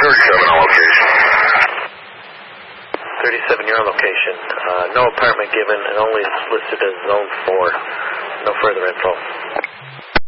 37 on location. 37, you're on location. No apartment given, and only listed as Zone 4. No further info.